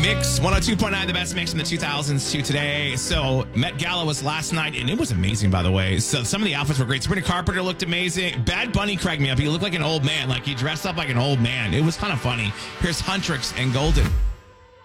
Mix 102.9, the best mix from the 2000s to today. So Met Gala was last night, and it was amazing, by the way. So some of the outfits were great. Sabrina Carpenter looked amazing. Bad Bunny cracked me up. He looked like an old man. Like he dressed up like an old man. It was kind of funny. Here's Huntrix and Golden.